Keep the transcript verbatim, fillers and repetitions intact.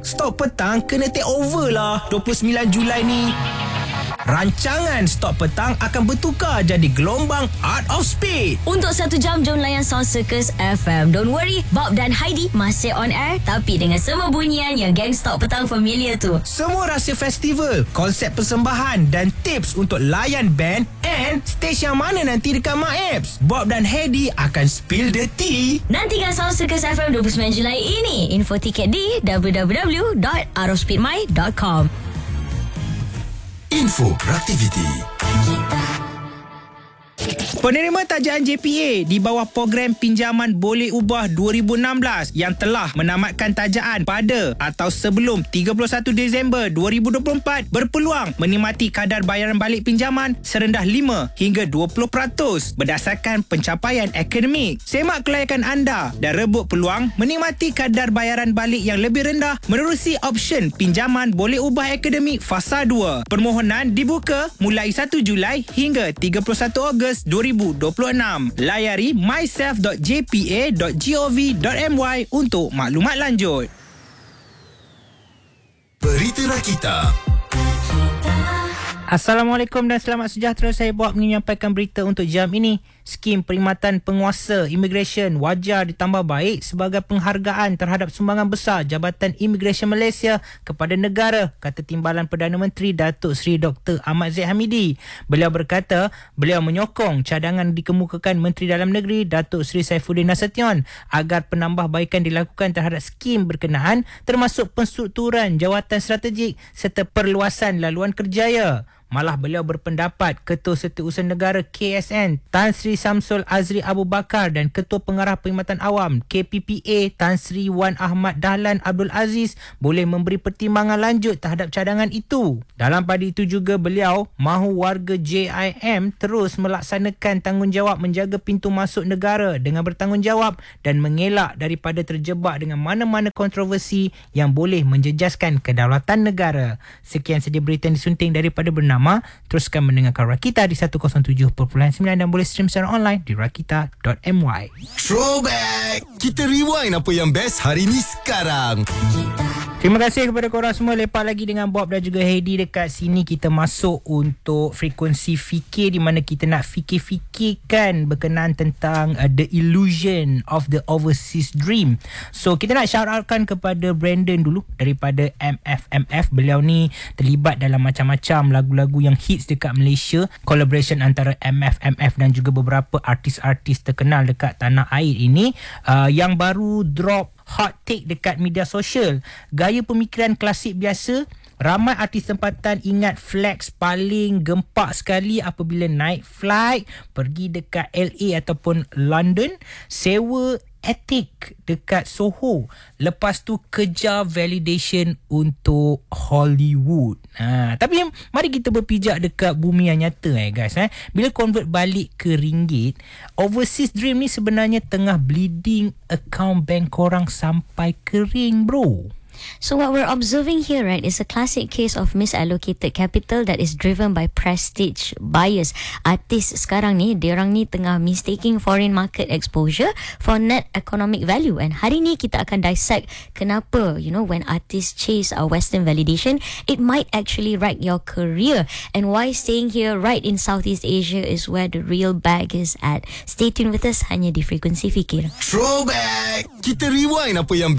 Stok petang kena take over lah dua puluh sembilan Julai ni. Rancangan Stok Petang akan bertukar jadi gelombang Art of Speed. Untuk satu jam, jom layan Sound Circus F M. Don't worry, Bob dan Heidi masih on air, tapi dengan semua bunyian yang geng Stok Petang familiar tu. Semua rahsia festival, konsep persembahan dan tips untuk layan band and stage yang mana nanti dekat MAEPS. Bob dan Heidi akan spill the tea. Nantikan Sound Circus F M dua puluh sembilan Julai ini. Info tiket di w w w dot art of speed my dot com. Info Beraktiviti. Penerima tajaan J P A di bawah program pinjaman boleh ubah dua ribu enam belas yang telah menamatkan tajaan pada atau sebelum tiga puluh satu Disember dua ribu dua puluh empat berpeluang menikmati kadar bayaran balik pinjaman serendah lima hingga dua puluh peratus berdasarkan pencapaian akademik. Semak kelayakan anda dan rebut peluang menikmati kadar bayaran balik yang lebih rendah menerusi option pinjaman boleh ubah akademik fasa dua. Permohonan dibuka mulai satu Julai hingga tiga puluh satu Ogos dua ribu dua puluh enam. Layari myself dot j p a dot gov dot my untuk maklumat lanjut. Berita Rakita. Assalamualaikum dan selamat sejahtera. Saya Bob menyampaikan berita untuk jam ini. Skim Perkhidmatan Penguasa Immigration wajar ditambah baik sebagai penghargaan terhadap sumbangan besar Jabatan Immigration Malaysia kepada negara, kata Timbalan Perdana Menteri Datuk Seri Doktor Ahmad Zahid Hamidi. Beliau berkata, beliau menyokong cadangan dikemukakan Menteri Dalam Negeri Datuk Seri Saifuddin Nasution agar penambahbaikan dilakukan terhadap skim berkenaan termasuk penstrukturan jawatan strategik serta perluasan laluan kerjaya. Malah beliau berpendapat Ketua Setiausaha Negara K S N Tan Sri Samsul Azri Abu Bakar dan Ketua Pengarah Perkhidmatan Awam K P P A Tan Sri Wan Ahmad Dahlan Abdul Aziz boleh memberi pertimbangan lanjut terhadap cadangan itu. Dalam pada itu juga beliau mahu warga J I M terus melaksanakan tanggungjawab menjaga pintu masuk negara dengan bertanggungjawab dan mengelak daripada terjebak dengan mana-mana kontroversi yang boleh menjejaskan kedaulatan negara. Sekian sedia berita yang disunting daripada Bernama. Teruskan mendengarkan Rakita di seratus tujuh perpuluhan sembilan dan boleh stream secara online di rakita dot my. Throwback. Kita rewind apa yang best hari ni sekarang. Terima kasih kepada korang semua. Lepas lagi dengan Bob dan juga Heidi dekat sini. Kita masuk untuk frekuensi fikir di mana kita nak fikir-fikirkan berkenaan tentang uh, the illusion of the overseas dream. So kita nak shout outkan kepada Brandon dulu daripada M F M F. Beliau ni terlibat dalam macam-macam lagu-lagu yang hits dekat Malaysia. Collaboration antara M F M F dan juga beberapa artis-artis terkenal dekat tanah air ini. Uh, yang baru drop hot take dekat media sosial. Gaya pemikiran klasik biasa. Ramai artis tempatan ingat flex paling gempak sekali apabila naik flight pergi dekat L A ataupun London, sewa etik dekat Soho. Lepas tu kejar validation untuk Hollywood. Ha, tapi mari kita berpijak dekat bumi yang nyata eh guys. Eh. Bila convert balik ke ringgit, overseas dream ni sebenarnya tengah bleeding account bank korang sampai kering bro. So what we're observing here, right, is a classic case of misallocated capital that is driven by prestige bias. Artis sekarang ni, diorang ni tengah mistaking foreign market exposure for net economic value. And hari ni kita akan dissect kenapa, you know, when artists chase our Western validation, it might actually wreck your career. And why staying here right in Southeast Asia is where the real bag is at. Stay tuned with us hanya di Frekuensi Fikir. Throwback. Kita rewind apa yang